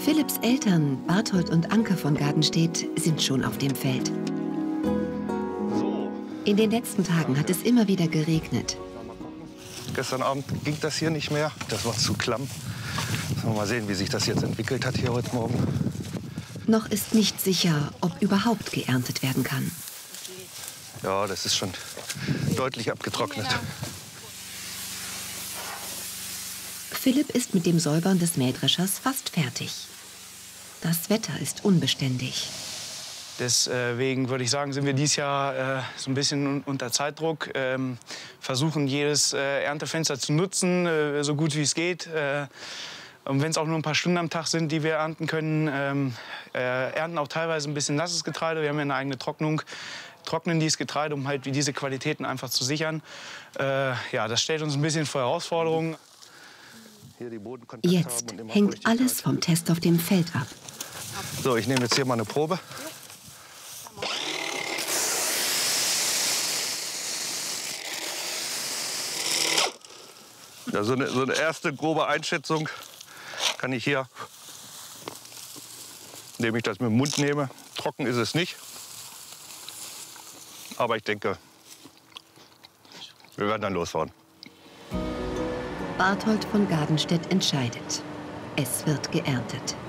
Philipps Eltern, Barthold und Anke von Gadenstedt, sind schon auf dem Feld. In den letzten Tagen hat es immer wieder geregnet. Gestern Abend ging das hier nicht mehr. Das war zu klamm. Mal sehen, wie sich das jetzt entwickelt hat hier heute Morgen. Noch ist nicht sicher, ob überhaupt geerntet werden kann. Ja, das ist schon deutlich abgetrocknet. Philipp ist mit dem Säubern des Mähdreschers fast fertig. Das Wetter ist unbeständig. Deswegen würde ich sagen, sind wir dieses Jahr so ein bisschen unter Zeitdruck. Versuchen, jedes Erntefenster zu nutzen, so gut wie es geht. Und wenn es auch nur ein paar Stunden am Tag sind, die wir ernten können, ernten auch teilweise ein bisschen nasses Getreide. Wir haben ja eine eigene Trocknung. Trocknen dieses Getreide, um halt diese Qualitäten einfach zu sichern. Ja, das stellt uns ein bisschen vor Herausforderungen. Jetzt hängt alles vom Test auf dem Feld ab. So, ich nehme jetzt hier mal eine Probe. Ja, so eine erste grobe Einschätzung kann ich hier, indem ich das mit dem Mund nehme. Trocken ist es nicht. Aber ich denke, wir werden dann losfahren. Barthold von Gadenstedt entscheidet. Es wird geerntet.